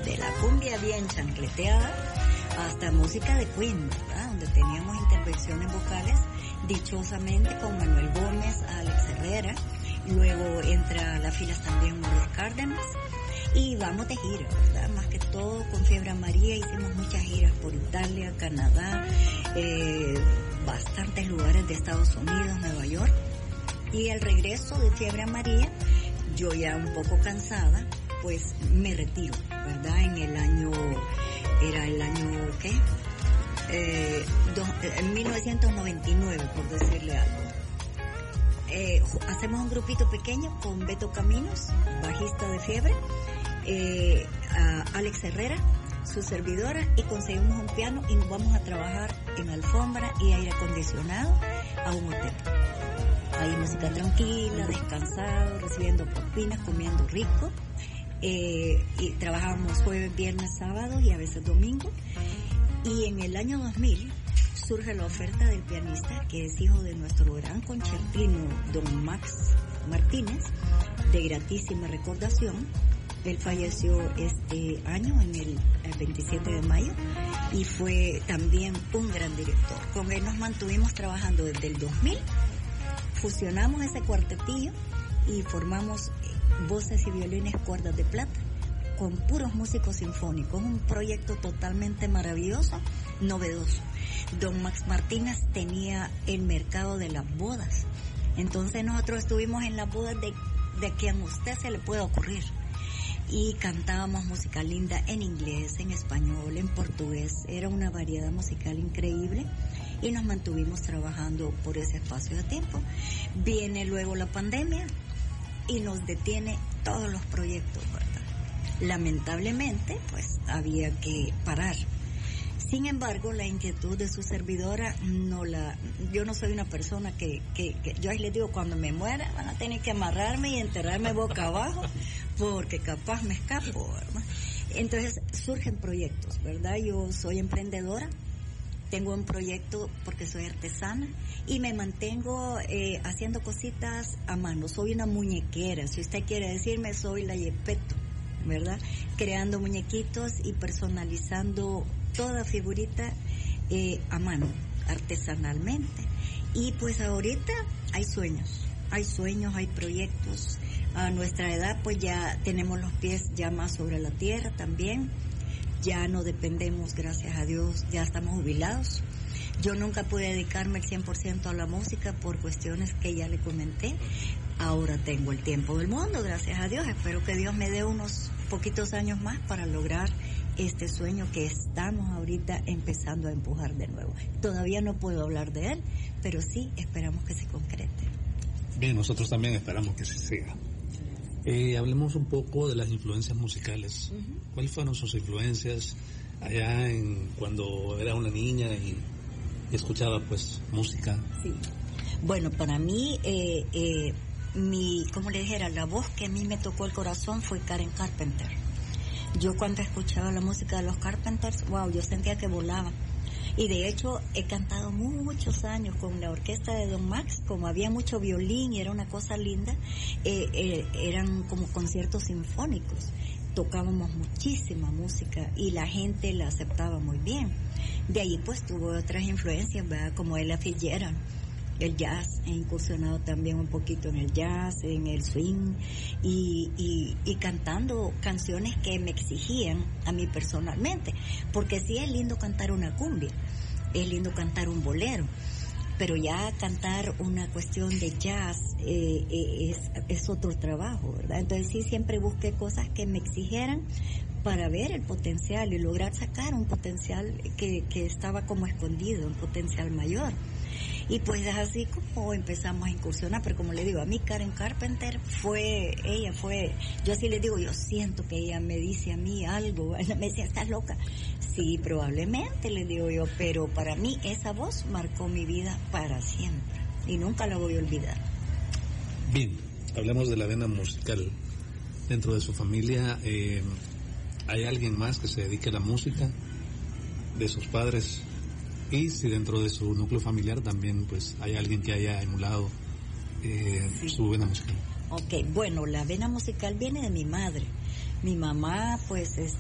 desde la cumbia bien chancleteada hasta música de Queen, ¿verdad? Donde teníamos intervenciones vocales, dichosamente con Manuel Gómez, Alex Herrera, luego entra a las filas también Maurice Cárdenas, y vamos de gira, ¿verdad? Más que todo con Fiebre Amarilla hicimos muchas giras por Italia, Canadá, bastantes lugares de Estados Unidos, Nueva York, y al regreso de Fiebre Amarilla, yo ya un poco cansada, pues me retiro, ¿verdad? Era el año, ¿qué? En 1999, por decirle algo. Hacemos un grupito pequeño con Beto Caminos, bajista de Fiebre, a Alex Herrera, su servidora, y conseguimos un piano y nos vamos a trabajar en alfombra y aire acondicionado a un hotel. Ahí música tranquila, descansado, recibiendo propinas, comiendo rico. Y trabajábamos jueves, viernes, sábados y a veces domingo. Y en el año 2000 surge la oferta del pianista, que es hijo de nuestro gran concertino, don Max Martínez, de gratísima recordación. Él falleció este año, en el 27 de mayo, y fue también un gran director. Con él nos mantuvimos trabajando desde el 2000, fusionamos ese cuartetillo y formamos Voces y Violines Cuerdas de Plata, con puros músicos sinfónicos, un proyecto totalmente maravilloso, novedoso. Don Max Martínez tenía el mercado de las bodas, entonces nosotros estuvimos en las bodas de quien a usted se le pueda ocurrir, y cantábamos música linda en inglés, en español, en portugués. Era una variedad musical increíble y nos mantuvimos trabajando por ese espacio de tiempo. Viene luego la pandemia y nos detiene todos los proyectos, ¿verdad? Lamentablemente, pues había que parar. Sin embargo, la inquietud de su servidora yo no soy una persona que yo ahí les digo, cuando me muera van a tener que amarrarme y enterrarme boca abajo, porque capaz me escapo, ¿verdad? Entonces surgen proyectos, ¿verdad? Yo soy emprendedora, tengo un proyecto porque soy artesana y me mantengo haciendo cositas a mano. Soy una muñequera, si usted quiere decirme, soy la Yepeto, ¿verdad? Creando muñequitos y personalizando toda figurita a mano, artesanalmente. Y pues ahorita hay sueños, hay proyectos. A nuestra edad pues ya tenemos los pies ya más sobre la tierra también. Ya no dependemos, gracias a Dios, ya estamos jubilados. Yo nunca pude dedicarme el 100% a la música por cuestiones que ya le comenté. Ahora tengo el tiempo del mundo, gracias a Dios. Espero que Dios me dé unos poquitos años más para lograr este sueño que estamos ahorita empezando a empujar de nuevo. Todavía no puedo hablar de él, pero sí esperamos que se concrete. Bien, nosotros también esperamos que se siga. Hablemos un poco de las influencias musicales. Uh-huh. ¿Cuáles fueron sus influencias allá cuando era una niña y escuchaba pues música? Sí. Bueno, para mí, como le dijera, la voz que a mí me tocó el corazón fue Karen Carpenter. Yo cuando escuchaba la música de los Carpenters, wow, yo sentía que volaba. Y de hecho he cantado muchos años con la orquesta de Don Max, como había mucho violín y era una cosa linda, eran como conciertos sinfónicos. Tocábamos muchísima música y la gente la aceptaba muy bien. De ahí pues tuvo otras influencias, ¿verdad? Como Ella Fitzgerald, el jazz, he incursionado también un poquito en el jazz, en el swing y cantando canciones que me exigían a mí personalmente, porque sí es lindo cantar una cumbia, es lindo cantar un bolero, pero ya cantar una cuestión de jazz es otro trabajo, ¿verdad? Entonces sí siempre busqué cosas que me exigieran para ver el potencial y lograr sacar un potencial que estaba como escondido, un potencial mayor. Y pues es así como empezamos a incursionar, pero como le digo, a mí Karen Carpenter ella fue, yo así le digo, yo siento que ella me dice a mí algo, ella me decía, ¿estás loca? Sí, probablemente, le digo yo, pero para mí esa voz marcó mi vida para siempre y nunca la voy a olvidar. Bien, hablamos de la vena musical. Dentro de su familia, ¿hay alguien más que se dedique a la música? ¿De sus padres? Y si dentro de su núcleo familiar también pues hay alguien que haya emulado sí, su vena musical. Ok, bueno, la vena musical viene de mi madre. Mi mamá pues